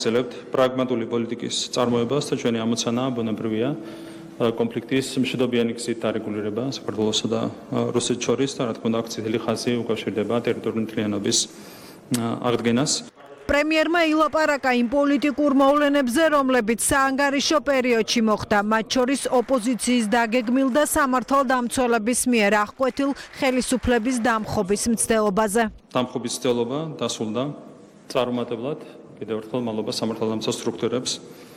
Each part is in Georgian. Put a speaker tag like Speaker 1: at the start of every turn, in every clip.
Speaker 1: ვაგრძელებთ პრაგმატული პოლიტიკის წარმოებას და ჩვენი ამოცანაა ბუნებრივია კონფლიქტის მშვიდობიანი გზით დარეგულირება საქართველოსა და რუსეთს შორის და რა თქმა უნდა აქ ხაზი უკავშირდება ტერიტორიული მთლიანობის აღდგენას.
Speaker 2: პრემიერმა ილაპარაკა იმ პოლიტიკურ მოვლენებზე, რომლებიც საანგარიშო პერიოდში მოხდა, მათ შორის ოპოზიციის დაგეგმილ და სამართალდამცველების მიერ აღკვეთილ ხელისუფლების დამხობის მცდელობაზე.
Speaker 1: დამხობის მცდელობა დასრულდა წარუმატებლად, კიდევ ერთხელ მადლობა სამართალდამცავ სტრუქტურებს.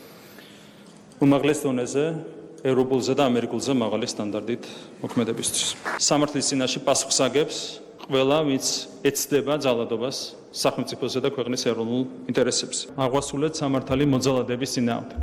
Speaker 1: უმაღლეს დონეზე, ევროპულზე და ამერიკულზე მაღალი სტანდარტით მოქმედებისთვის. სამართლის წინაშე პასუხს აგებს ყველა, ვინც ეცდება ძალადობას სახელმწიფოზე და ქვეყნის ეროვნულ ინტერესებს. აღვასრულეთ სამართალი მოძალადების წინააღმდეგ.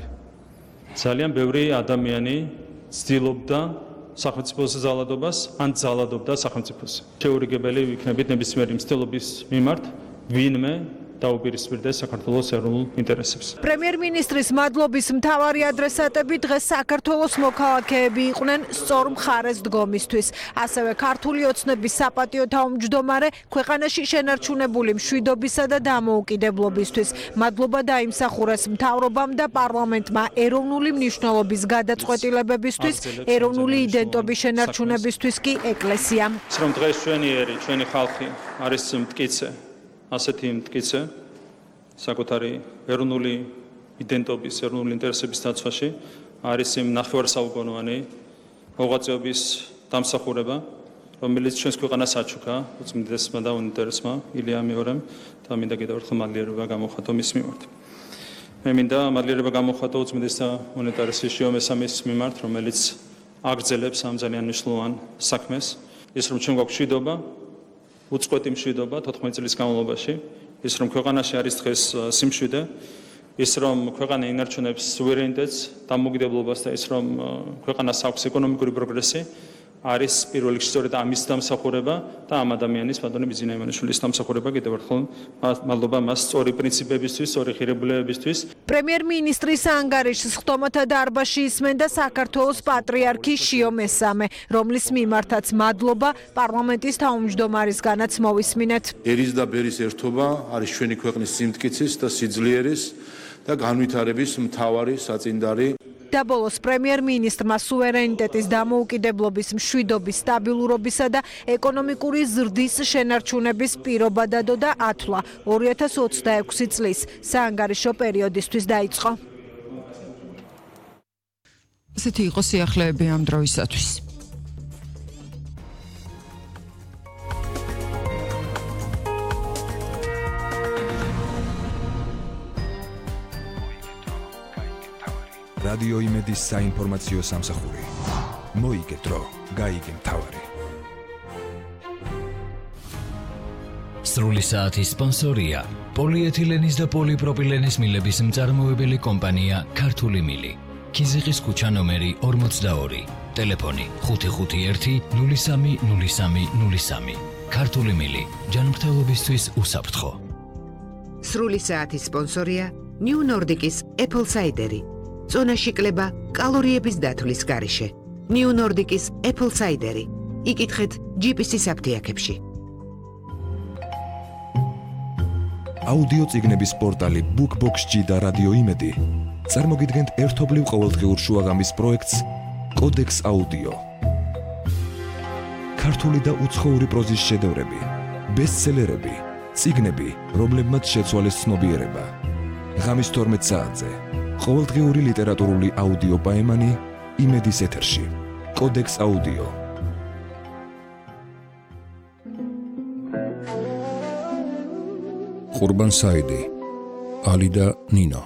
Speaker 1: ძალიან ბევრი ადამიანი ცდილობდა სახელმწიფოზე ძალადობას, ან ძალადობდა სახელმწიფოზე. შეურიგებელი ვიქნებით ნებისმიერი მცდელობის მიმართ, ვინმე დაუპირისპირდეს საქართველოს ეროვნულ ინტერესებს.
Speaker 2: პრემიერ-მინისტრის მადლობის მთავარი ადრესატები დღეს საქართველოს მოქალაქეები იყვნენ სწორ მხარეს დგომისთვის. ასევე ქართული ოცნების საპატიო თავმჯდომარე ქვეყანაში შენარჩუნებული მშვიდობისა და დამოუკიდებლობისთვის. მადლობა დაიმსახურეს მთავრობამ და პარლამენტმა ეროვნული მნიშვნელობის გადაწყვეტილებებისთვის, ეროვნული იდენტობის შენარჩუნებისთვის კი ეკლესიამ.
Speaker 1: რომ დღეს ჩვენი ხალხი არის მტკიცე. ასეთი მტკიცე საკუთარი ეროვნული იდენტობის, ეროვნული ინტერესების დაცვაში არის იმ ნახევარსაუკუნოვანი მოღვაწეობის დამსახურება, რომელიც ჩვენს ქვეყანას აჩუქა უწმინდესმა და უნიტარესმა ილია მეორემ და მინდა კიდევ ერთხელ მადლიერება გამოხატო მის მიმართ. მე მინდა მადლიერება გამოხატო უწმინდეს და უნიტარესის შიო მესამის მიმართ, რომელიც აგრძელებს ამ ძალიან მნიშვნელოვან საქმეს, ის რომ ჩვენ გვაქვს მშვიდობა, უწყვეტი მშვიდობა 14 წლის განმავლობაში, ის რომ ქვეყანაში არის დღეს სიმშვიდე, ის რომ ქვეყანა ინარჩუნებს სუვერენიტეტს, დამოუკიდებლობას და ის რომ ქვეყანას აქვს ეკონომიკური პროგრესი, არის პირველ რიგში სწორედ ამის დამსახურება და ამ ადამიანის ბატონი ბიზინა ივანიშვილის დამსახურება კიდევ ერთხელ მადლობა მას სწორი პრინციპებისთვის, სწორი ღირებულებებისთვის.
Speaker 2: პრემიერ-მინისტრის ანგარიშს ხტომათა დარბაზში ისმენდა საქართველოს პატრიარქი შიო მესამე, რომლის მიმართაც მადლობა პარლამენტის თავმჯდომარისგანაც მოვისმინეთ.
Speaker 3: ერის და ბერის ერთობა არის ჩვენი ქვეყნის სიმტკიცის და სიძლიერის და განვითარების მთავარი საწინდარი.
Speaker 2: და ბოლოს პრემიერ-მინისტრმა სუვერენიტეტის დამოუკიდებლობის, მშვიდობის, სტაბილურობისა და ეკონომიკური ზრდის შენარჩუნების პირობა დადო და ათვლა 2026 წლის საანგარიშო პერიოდისთვის დაიწყო.
Speaker 4: ესეთი იყო სიახლეები ამ დროისათვის.
Speaker 5: რადიო იმედის საინფორმაციო სამსახური. მოიგეთ დრო, გაიგე მთავარი.
Speaker 6: სრული საათის სპონსორია პოლიეთილენის და პოლიპროპილენის მილების მწარმოებელი კომპანია ქართული მილი. ქიზიყის ქუჩა ნომერი 42. ტელეფონი 551-030303. ქართული მილი. ჯანმრთელობისთვის უსაფრთხო.
Speaker 7: სრული საათის სპონსორია New Nordic-ის Apple Cider-ი. ზონაში კლება კალორიების დათვლის გარეშე. New Nordic-ის Apple Cider-ი. იკითხეთ GPS-ის აფთიაქებში.
Speaker 5: აუდიო წიგნების პორტალი BookBox-G და რადიო იმედი წარმოგიდგენთ ერთობლივ ყოველდღიურ შუაღამის პროექტს კოდექს აუდიო. ქართული და უცხოური პროზის შედევრები, ბესტსელერები, წიგნები, რომლებმაც შეცვალეს ცნობიერება. ღამის 12 საათზე ყოველდღიური ლიტერატურული აუდიო პაემანი იმედის ეთერში. კოდექს აუდიო. ყურბან საიდი, ალი და ნინო.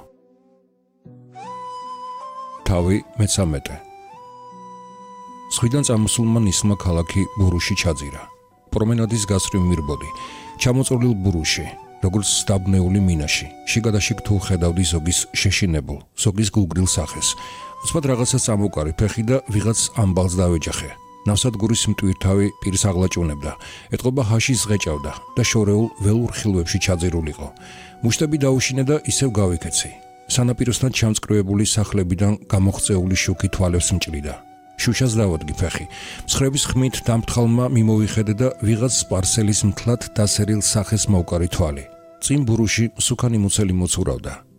Speaker 5: თავი მე-13. სხვიდან წამოსულმა ნისმა ქალაქი ბურუში ჩაძირა. პრომენადის გასწვრივ მირბოდი, ჩამოწოლილ ბურუში. როგორც სტაბნეული მინაში, შიგადაშიგ თუ ხედავდი ზოგის შეშინებულ, ზოგის გულგრილ სახეს. უცბად რაღაცა წამოყარი ფეხი და ვიღაც ამბალს დავეჯახე. ნავსადგურის მტვირთავი პირს აღლაჭუნებდა, ეტყობა ჰაში ზღეჭავდა და შორეულ ველურ ხილვებში ჩაძირულიყო. მუშტები დაუშინე და ისევ გავიქეცი. სანაპიროსთან ჩამწკრივებული სახლებიდან გამოღწეული შუქი თვალებს მჭრიდა. შუშას დავადგი ფეხი. მსხრების ხმით დამფრთხალმა მიმოვიხედე და ვიღაც სპარსელის მთლად დასერილ სახეს მოვკარი თვალი. წინ ბურუში მსუქანი მუცელი მოცურავდა.